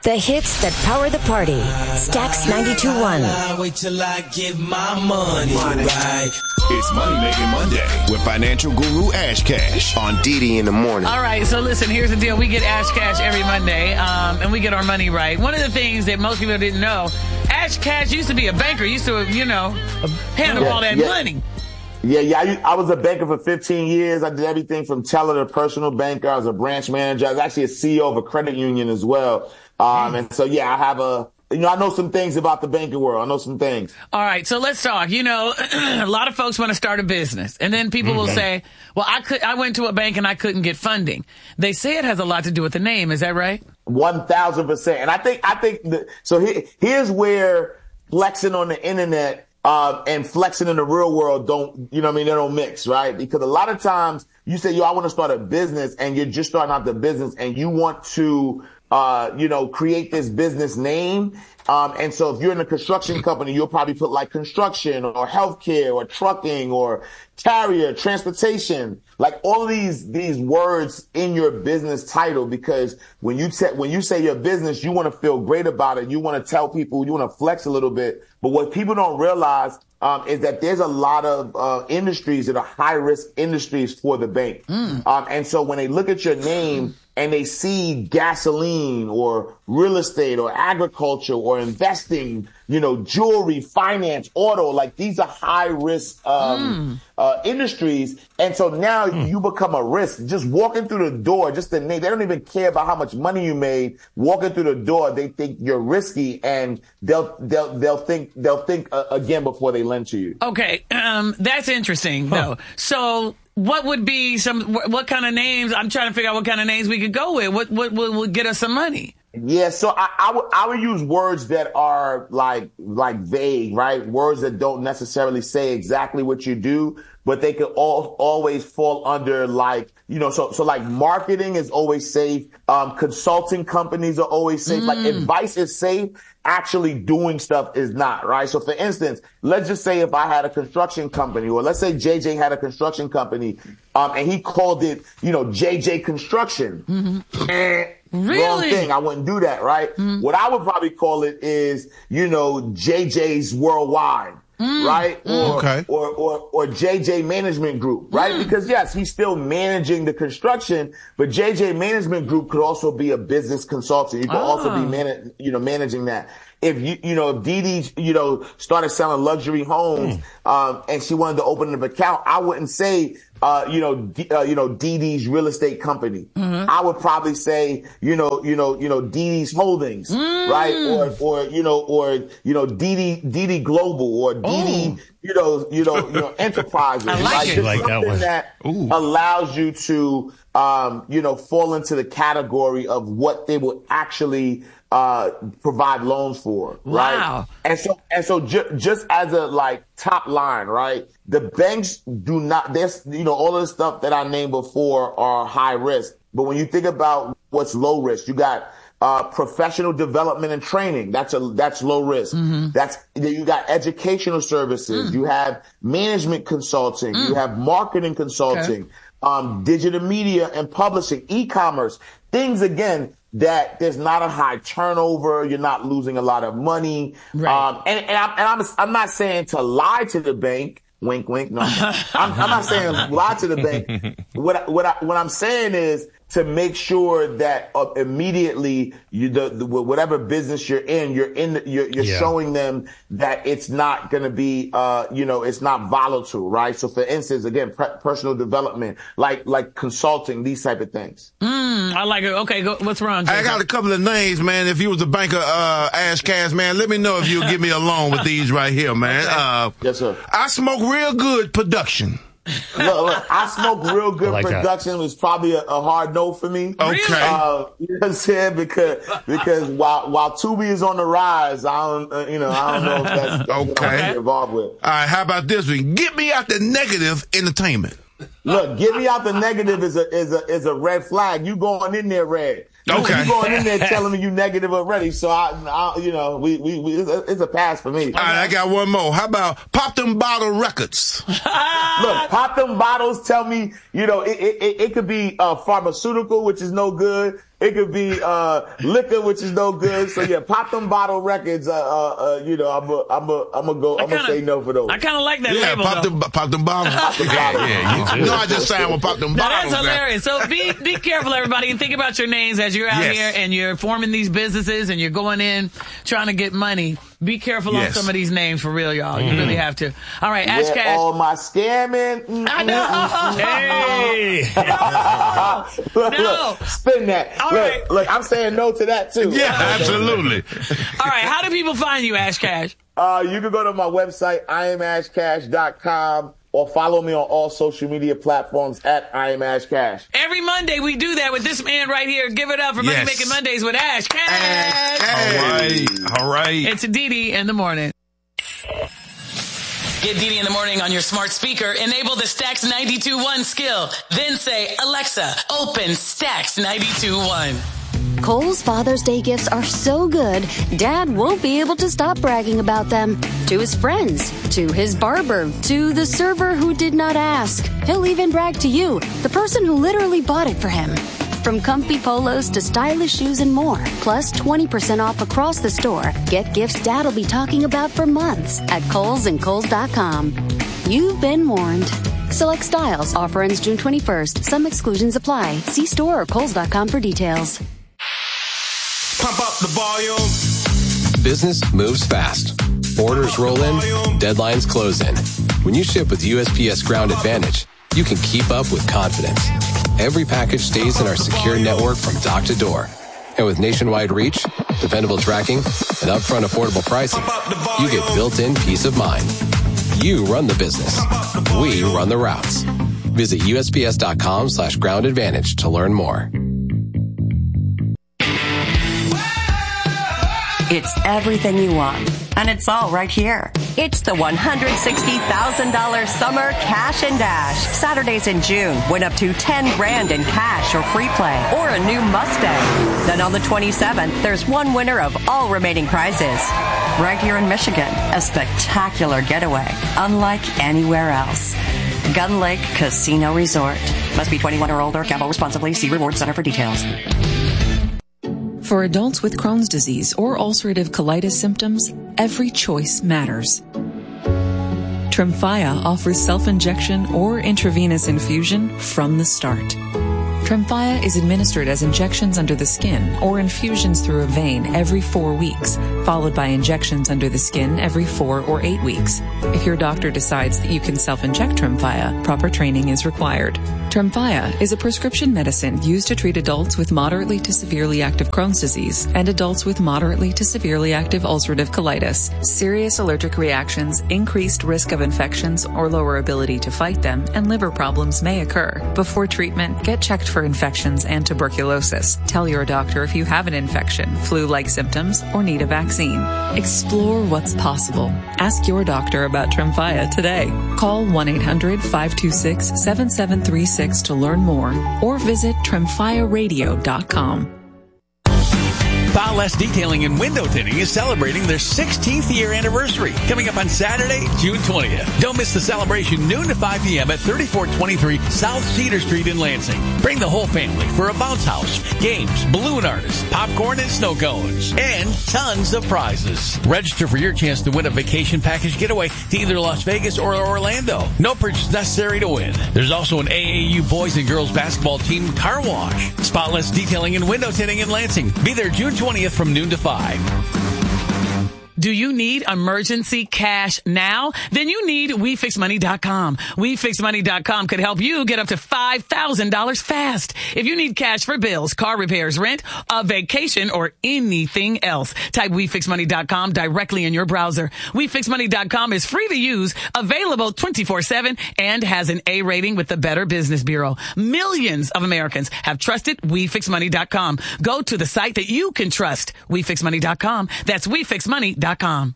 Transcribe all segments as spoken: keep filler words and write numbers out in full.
The hits that power the party. Stax ninety-two point one. Wait till I get my money right. It's Money Making Monday with financial guru Ash Cash on D D in the morning. All right, so listen, here's the deal. We get Ash Cash every Monday, um, and we get our money right. One of the things that most people didn't know, Ash Cash used to be a banker, used to, you know, handle yeah, all that yeah. money. Yeah, yeah. I, I was a banker for fifteen years. I did everything from teller to personal banker. I was a branch manager. I was actually a C E O of a credit union as well. Um, and so, yeah, I have a, you know, I know some things about the banking world. I know some things. All right. So let's talk. You know, a lot of folks want to start a business, and then people will say, well, I could, I went to a bank and I couldn't get funding. They say it has a lot to do with the name. Is that right? One thousand percent. And I think, I think that, so here, here's where flexing on the internet, uh, and flexing in the real world don't, you know what I mean? They don't mix, right? Because a lot of times you say, yo, I want to start a business, and you're just starting out the business and you want to, Uh, you know, create this business name. Um, and so if you're in a construction company, you'll probably put like construction or healthcare or trucking or carrier, transportation, like all of these, these words in your business title, because when you te- when you say your business, you want to feel great about it. You want to tell people, you want to flex a little bit. But what people don't realize, um, is that there's a lot of, uh, industries that are high risk industries for the bank. Mm. Um, and so when they look at your name, and they see gasoline or real estate or agriculture or investing, you know, jewelry, finance, auto, like these are high risk um, mm. uh, industries. And so now mm. you become a risk. Just walking through the door, just the name, they don't even care about how much money you made. Walking through the door, they think you're risky, and they'll they'll they'll think they'll think uh, again before they lend to you. Okay, um, that's interesting huh. though. So. What would be some, what kind of names? I'm trying to figure out what kind of names we could go with. What, what, what would get us some money? Yeah, so I, I would, I would use words that are like, like vague, right? Words that don't necessarily say exactly what you do, but they could all, always fall under like, you know, so, so like marketing is always safe. Um, consulting companies are always safe. Mm. Like advice is safe. Actually doing stuff is not, right? So for instance, let's just say if I had a construction company, or let's say J J had a construction company, um, and he called it, you know, J J Construction. Mm-hmm. Eh, really? Wrong thing. I wouldn't do that, right? Mm-hmm. What I would probably call it is, you know, J J's Worldwide. Mm, right? Mm. Or, okay. or, or, or J J Management Group, right? Mm. Because yes, he's still managing the construction, but J J Management Group could also be a business consultant. You could oh. also be man, you know, managing that. If you, you know, if Dee Dee, you know, started selling luxury homes, mm. um, and she wanted to open an account, I wouldn't say, uh, you know, D, uh, you know, Dee Dee's real estate company. Mm-hmm. I would probably say, you know, you know, you know, Dee Dee's Holdings, mm. right? Or, or, you know, or, you know, Dee Dee, Dee Dee Global, or Dee Dee, you know, you know, you know, Enterprises. I like right? it. Just like something that one. that allows you to, um, you know, fall into the category of what they will actually, uh, provide loans for, right? Wow. And so, and so ju- just as a like top line, right? The banks do not, there's, you know, all of the stuff that I named before are high risk. But when you think about what's low risk, you got, uh, professional development and training. That's a, that's low risk. Mm-hmm. That's, you got educational services. Mm. You have management consulting. Mm. You have marketing consulting, okay. um, digital media and publishing, e-commerce, things again, that there's not a high turnover, you're not losing a lot of money. Right. Um, and, and, I'm, and I'm, I'm not saying to lie to the bank. Wink, wink. No, I'm, I'm not saying lie to the bank. What, what, I, what I'm saying is to make sure that uh, immediately you, the, the, whatever business you're in, you're in, the, you're, you're yeah. showing them that it's not going to be, uh, you know, it's not volatile, right? So for instance, again, pre- personal development, like, like consulting, these type of things. Mm, I like it. Okay. Go, what's wrong, Jason? I got a couple of names, man. If you was a banker, uh, Ash Cash, man, let me know if you'll give me a loan with these right here, man. Okay. Uh, yes, sir. I smoke real good production. look, look, I smoke real good like production. That. Was probably a, a hard no for me. Okay. Uh, you know what I'm saying? Because, because while, while Tubi is on the rise, I don't, uh, you know, I don't know if that's, that's okay. what I'm involved with. All right. How about this one? Get me out the negative entertainment. Look, get me out the negative is a, is a, is a red flag. You going in there red. Okay. You going in there telling me you negative already. So I, I you know, we, we, we it's, a, it's a pass for me. All right. I got one more. How about Pop Them Bottle Records? Look, Pop Them Bottles tell me, you know, it, it, it could be uh, pharmaceutical, which is no good. It could be uh, liquor, which is no good. So yeah, pop them bottle records. Uh, uh, uh you know, I'm a, I'm a, I'm gonna go. I'm gonna say no for those. I kind of like that yeah, label. Pop though. them, pop them bottles. Pop them bottles. Yeah, you know, I just sang with pop them Now, bottles. that's hilarious. So be be careful, everybody, and think about your names as you're out Yes. here and you're forming these businesses and you're going in trying to get money. Be careful Yes. on some of these names for real, y'all. You really have to. All right, Ash Yeah, Cash. all my scamming. Mm, I know. Hey. look, No. look, spin that. All look, right. look, I'm saying no to that too. Yeah, absolutely. All right, how do people find you, Ash Cash? Uh, you can go to my website, I am ash cash dot com, or follow me on all social media platforms at I am Ash Cash. Every Monday we do that with this man right here. Give it up for Money Yes. Making Mondays with Ash Cash. Hey. All right. All right. It's Didi in the morning. Get Didi in the morning on your smart speaker. Enable the Stacks ninety-two point one skill. Then say, Alexa, open Stacks ninety-two point one. Kohl's Father's Day gifts are so good, Dad won't be able to stop bragging about them. To his friends, to his barber, to the server who did not ask. He'll even brag to you, the person who literally bought it for him. From comfy polos to stylish shoes and more, plus twenty percent off across the store. Get gifts Dad'll be talking about for months at Kohl's and Kohl's dot com. You've been warned. Select styles. Offer ends June twenty-first. Some exclusions apply. See store or Kohl's dot com for details. Pump up the volume. Business moves fast. Orders roll in, deadlines close in. When you ship with U S P S Ground Advantage, you can keep up with confidence. Every package stays in our secure network from dock to door. And with nationwide reach, dependable tracking, and upfront affordable pricing, you get built-in peace of mind. You run the business. We run the routes. Visit U S P S dot com slash ground advantage to learn more. It's everything you want, and it's all right here. It's the one hundred sixty thousand dollars Summer Cash and Dash. Saturdays in June, win up to ten grand in cash or free play, or a new Mustang. Then on the twenty-seventh, there's one winner of all remaining prizes. Right here in Michigan, a spectacular getaway, unlike anywhere else. Gun Lake Casino Resort. Must be twenty-one or older. Gamble responsibly. See Reward Center for details. For adults with Crohn's disease or ulcerative colitis symptoms, every choice matters. Tremfya offers self-injection or intravenous infusion from the start. Tremfya is administered as injections under the skin or infusions through a vein every four weeks, followed by injections under the skin every four or eight weeks. If your doctor decides that you can self-inject Tremfya, proper training is required. Tremfya is a prescription medicine used to treat adults with moderately to severely active Crohn's disease and adults with moderately to severely active ulcerative colitis. Serious allergic reactions, increased risk of infections or lower ability to fight them, and liver problems may occur. Before treatment, get checked for infections and tuberculosis. Tell your doctor if you have an infection, flu-like symptoms, or need a vaccine. Explore what's possible. Ask your doctor about Tremfya today. Call one eight hundred five two six seven seven three six to learn more, or visit tremfya radio dot com. Payless Detailing and Window Tinting is celebrating their sixteenth year anniversary, coming up on Saturday, June twentieth. Don't miss the celebration noon to five p.m. at thirty-four twenty-three South Cedar Street in Lansing. Bring the whole family for a bounce house, games, balloon artists, popcorn and snow cones, and tons of prizes. Register for your chance to win a vacation package getaway to either Las Vegas or Orlando. No purchase necessary to win. There's also an A A U boys and girls basketball team car wash. Spotless Detailing and Window Tinting in Lansing. Be there June twentieth from noon to five. Do you need emergency cash now? Then you need we fix money dot com. we fix money dot com could help you get up to five thousand dollars fast. If you need cash for bills, car repairs, rent, a vacation, or anything else, type we fix money dot com directly in your browser. we fix money dot com is free to use, available twenty-four seven, and has an A rating with the Better Business Bureau. Millions of Americans have trusted we fix money dot com. Go to the site that you can trust, we fix money dot com. That's we fix money dot com.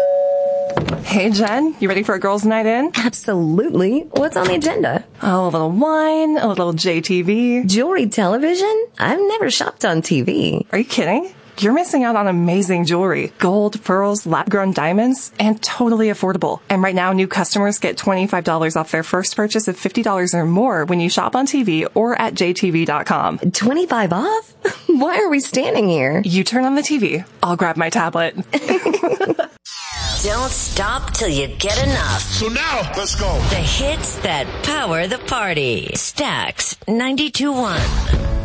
Hey, Jen, you ready for a girls' night in? Absolutely. What's on the agenda? Oh, a little wine, a little J T V. Jewelry television? I've never shopped on T V. Are you kidding? you're missing out on amazing jewelry. Gold, pearls, lab-grown diamonds, and totally affordable. And right now, new customers get twenty-five dollars off their first purchase of fifty dollars or more when you shop on T V or at j t v dot com. twenty-five off? Why are we standing here? You turn on the T V. I'll grab my tablet. Don't stop till you get enough. So now, let's go. The hits that power the party. Stax ninety-two point one.